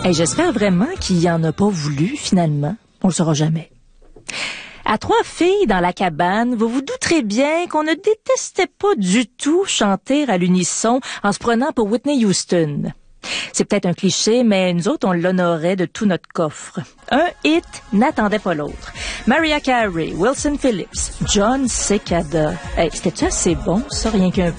Et j'espère vraiment qu'il y en a pas voulu, finalement. On le saura jamais. À 3 filles dans la cabane, vous vous douterez bien qu'on ne détestait pas du tout chanter à l'unisson en se prenant pour Whitney Houston. C'est peut-être un cliché, mais nous autres, on l'honorait de tout notre coffre. Un hit n'attendait pas l'autre. Mariah Carey, Wilson Phillips, John Cicada. Hey, c'était-tu assez bon, ça, rien qu'un